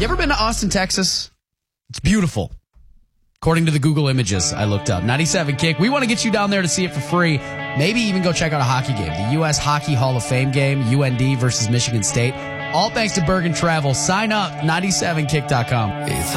You ever been to Austin, Texas? It's beautiful. According to the Google images I looked up. 97 Kick. We want to get you down there to see it for free. Maybe even go check out a hockey game. The U.S. Hockey Hall of Fame game, UND versus Michigan State. All thanks to Bergen Travel. Sign up, 97kick.com.